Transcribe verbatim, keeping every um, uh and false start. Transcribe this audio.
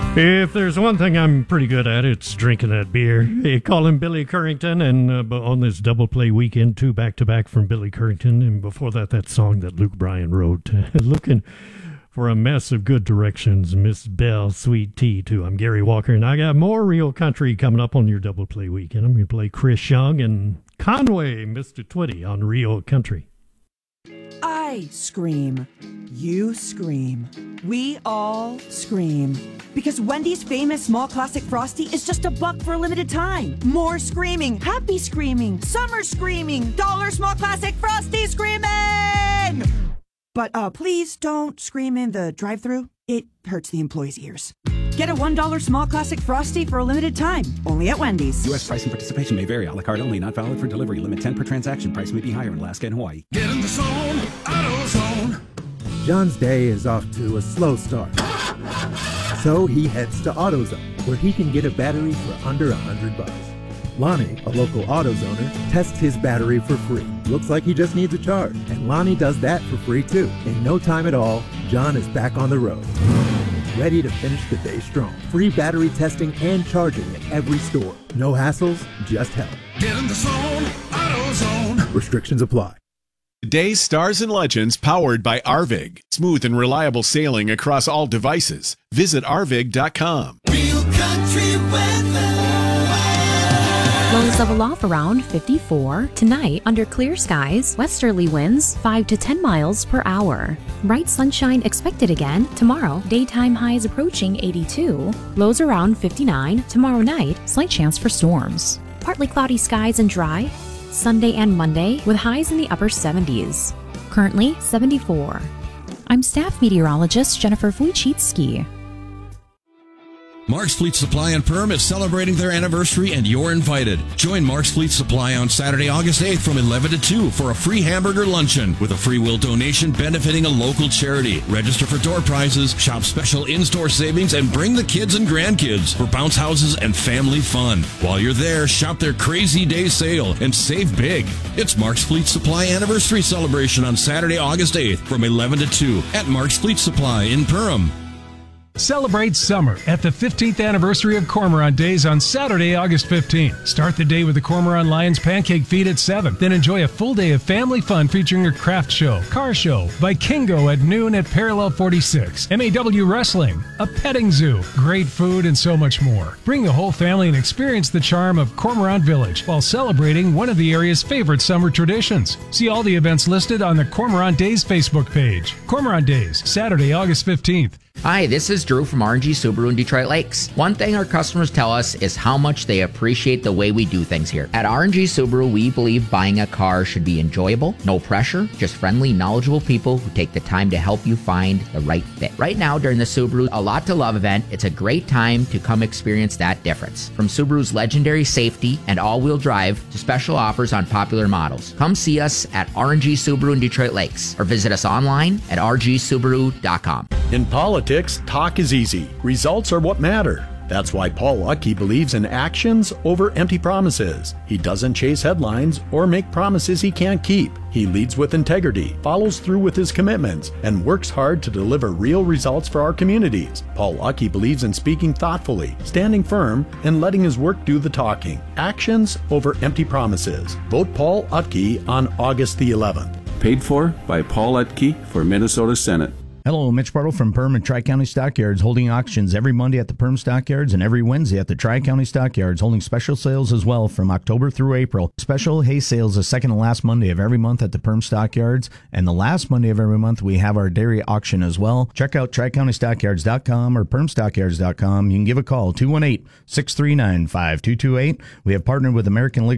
If there's one thing I'm pretty good at, it's drinking that beer. Hey, call him Billy Currington, and uh, on this double play weekend, two back-to-back from Billy Currington, and before that, that song that Luke Bryan wrote. Looking for a mess of good directions, Miss Bell, Sweet Tea, too. I'm Gary Walker, and I got more real country coming up on your double play weekend. I'm going to play Chris Young and Conway, Mister Twitty on Real Country. I scream. You scream. We all scream. Because Wendy's famous small classic Frosty is just a buck for a limited time. More screaming, happy screaming, summer screaming, dollar small classic Frosty screaming! But uh, please don't scream in the drive-thru. It hurts the employees' ears. Get a one dollar small classic Frosty for a limited time, only at Wendy's. U S price and participation may vary. A la carte only, not valid for delivery. Limit ten per transaction. Price may be higher in Alaska and Hawaii. Get in the zone, AutoZone. John's day is off to a slow start. So he heads to AutoZone, where he can get a battery for under a hundred bucks. Lonnie, a local AutoZoner, tests his battery for free. Looks like he just needs a charge, and Lonnie does that for free too. In no time at all, John is back on the road, ready to finish the day strong. Free battery testing and charging at every store. No hassles, just help. Get in the zone, AutoZone. Restrictions apply. Today's Stars and Legends powered by Arvig. Smooth and reliable sailing across all devices. Visit arvig dot com. Real country weather. Lows level off around fifty-four. Tonight, under clear skies, westerly winds five to ten miles per hour. Bright sunshine expected again. Tomorrow, daytime highs approaching eighty-two. Lows around fifty-nine. Tomorrow night, slight chance for storms. Partly cloudy skies and dry. Sunday and Monday with highs in the upper seventies. Currently seventy-four. I'm staff meteorologist Jennifer Wojcicki. Mark's Fleet Supply and Perm is celebrating their anniversary, and you're invited. Join Mark's Fleet Supply on Saturday, August eighth from eleven to two for a free hamburger luncheon with a free will donation benefiting a local charity. Register for door prizes, shop special in-store savings, and bring the kids and grandkids for bounce houses and family fun. While you're there, shop their Crazy Day sale and save big. It's Mark's Fleet Supply anniversary celebration on Saturday, August eighth from eleven to two at Mark's Fleet Supply in Perham. Celebrate summer at the fifteenth anniversary of Cormorant Days on Saturday, August fifteenth. Start the day with the Cormorant Lions Pancake Feed at seven. Then enjoy a full day of family fun featuring a craft show, car show, Vikingo at noon at Parallel forty-six, M A W Wrestling, a petting zoo, great food, and so much more. Bring the whole family and experience the charm of Cormorant Village while celebrating one of the area's favorite summer traditions. See all the events listed on the Cormorant Days Facebook page. Cormorant Days, Saturday, August fifteenth. Hi, this is Drew from R and G Subaru in Detroit Lakes. One thing our customers tell us is how much they appreciate the way we do things here. At R and G Subaru, we believe buying a car should be enjoyable, no pressure, just friendly, knowledgeable people who take the time to help you find the right fit. Right now, during the Subaru A Lot to Love event, it's a great time to come experience that difference. From Subaru's legendary safety and all-wheel drive to special offers on popular models. Come see us at R and G Subaru in Detroit Lakes or visit us online at r g subaru dot com. In politics, talk is easy. Results are what matter. That's why Paul Luckey believes in actions over empty promises. He doesn't chase headlines or make promises he can't keep. He leads with integrity, follows through with his commitments, and works hard to deliver real results for our communities. Paul Luckey believes in speaking thoughtfully, standing firm, and letting his work do the talking. Actions over empty promises. Vote Paul Utke on August the eleventh. Paid for by Paul Utke for Minnesota Senate. Hello, Mitch Bartle from Perham and Tri-County Stockyards, holding auctions every Monday at the Perham Stockyards and every Wednesday at the Tri-County Stockyards, holding special sales as well from October through April. Special hay sales the second and last Monday of every month at the Perham Stockyards, and the last Monday of every month we have our dairy auction as well. Check out tri county stockyards dot com or perham stockyards dot com. You can give a call, two one eight, six three nine, five two two eight. We have partnered with American Legal